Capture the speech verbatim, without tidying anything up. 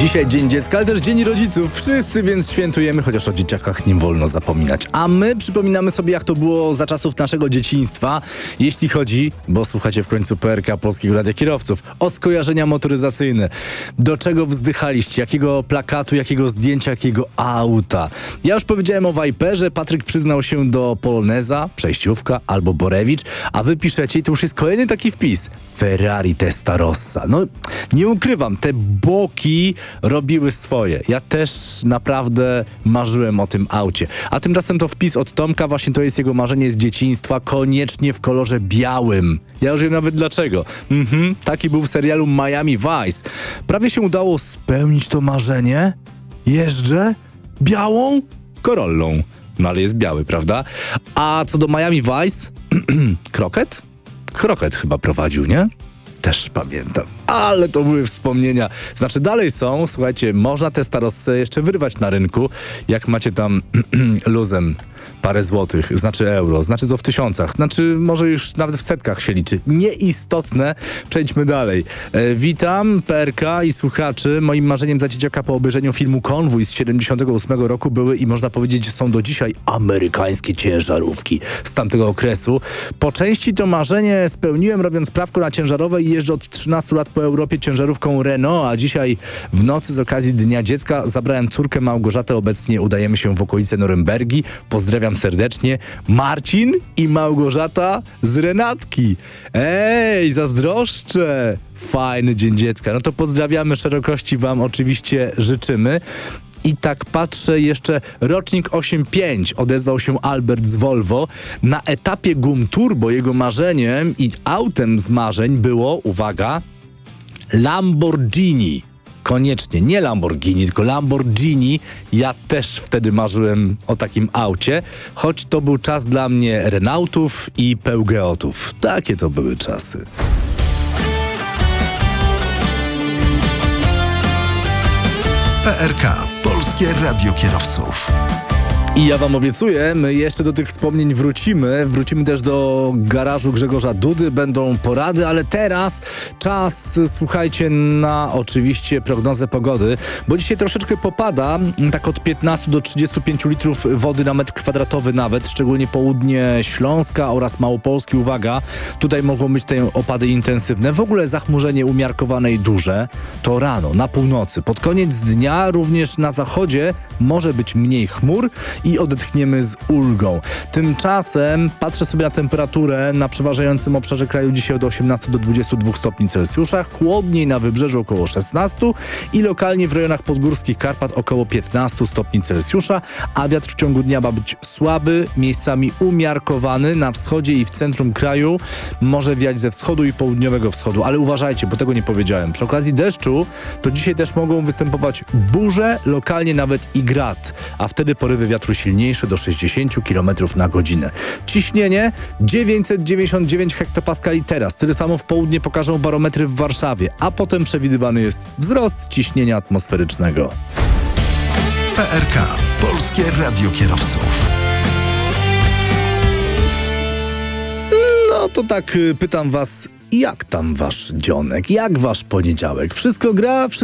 Dzisiaj Dzień Dziecka, ale też Dzień Rodziców. Wszyscy więc świętujemy, chociaż o dzieciakach nie wolno zapominać. A my przypominamy sobie, jak to było za czasów naszego dzieciństwa, jeśli chodzi, bo słuchacie w końcu P R K Polskiego Radia Kierowców, o skojarzenia motoryzacyjne. Do czego wzdychaliście? Jakiego plakatu, jakiego zdjęcia, jakiego auta? Ja już powiedziałem o Viperze, Patryk przyznał się do Poloneza, Przejściówka albo Borewicz, a wy piszecie, i to już jest kolejny taki wpis, Ferrari Testarossa. No, nie ukrywam, te boki robiły swoje. Ja też naprawdę marzyłem o tym aucie. A tymczasem to wpis od Tomka, właśnie to jest jego marzenie z dzieciństwa, koniecznie w kolorze białym. Ja już wiem nawet dlaczego. Mhm, taki był w serialu Miami Vice. Prawie się udało spełnić to marzenie. Jeżdżę białą Corollą. No ale jest biały, prawda? A co do Miami Vice, Kroket? Kroket chyba prowadził, nie? Też pamiętam. Ale to były wspomnienia. Znaczy dalej są, słuchajcie, można te Starossy jeszcze wyrwać na rynku, jak macie tam luzem parę złotych, znaczy euro, znaczy to w tysiącach, znaczy może już nawet w setkach się liczy. Nieistotne. Przejdźmy dalej. E, witam P R K i słuchaczy. Moim marzeniem za dzieciaka po obejrzeniu filmu Konwój z siedemdziesiątego ósmego roku były i można powiedzieć, że są do dzisiaj amerykańskie ciężarówki z tamtego okresu. Po części to marzenie spełniłem, robiąc prawko na ciężarowej i jeżdżę od trzynastu lat po Europie ciężarówką Renault, a dzisiaj w nocy z okazji Dnia Dziecka zabrałem córkę Małgorzatę. Obecnie udajemy się w okolice Norymbergi. Pozdrawiam serdecznie. Marcin i Małgorzata z Renatki. Ej, zazdroszczę. Fajny Dzień Dziecka. No to pozdrawiamy, szerokości wam oczywiście życzymy. I tak patrzę jeszcze, rocznik osiem pięć, odezwał się Albert z Volvo. Na etapie Gum Turbo jego marzeniem i autem z marzeń było, uwaga, Lamborghini. Koniecznie, nie Lamborghini, tylko Lamborghini. Ja też wtedy marzyłem o takim aucie, choć to był czas dla mnie Renaultów i Peugeotów. Takie to były czasy. P R K, Polskie Radio Kierowców. I ja wam obiecuję, my jeszcze do tych wspomnień wrócimy. Wrócimy też do garażu Grzegorza Dudy, będą porady, ale teraz czas, słuchajcie, na oczywiście prognozę pogody, bo dzisiaj troszeczkę popada, tak od piętnastu do trzydziestu pięciu litrów wody na metr kwadratowy nawet, szczególnie południe Śląska oraz Małopolski. Uwaga, tutaj mogą być te opady intensywne. W ogóle zachmurzenie umiarkowane i duże to rano, na północy. Pod koniec dnia również na zachodzie może być mniej chmur i odetchniemy z ulgą. Tymczasem patrzę sobie na temperaturę na przeważającym obszarze kraju dzisiaj od osiemnastu do dwudziestu dwóch stopni Celsjusza, chłodniej na wybrzeżu około szesnastu i lokalnie w rejonach podgórskich Karpat około piętnastu stopni Celsjusza, a wiatr w ciągu dnia ma być słaby, miejscami umiarkowany. Na wschodzie i w centrum kraju może wiać ze wschodu i południowego wschodu, ale uważajcie, bo tego nie powiedziałem. Przy okazji deszczu to dzisiaj też mogą występować burze, lokalnie nawet i grad, a wtedy porywy wiatru silniejsze do sześćdziesięciu kilometrów na godzinę. Ciśnienie dziewięćset dziewięćdziesiąt dziewięć hektopaskali teraz. Tyle samo w południe pokażą barometry w Warszawie, a potem przewidywany jest wzrost ciśnienia atmosferycznego. P R K, Polskie Radio Kierowców. No to tak pytam was, jak tam wasz dzionek, jak wasz poniedziałek? Wszystko gra? Wszystko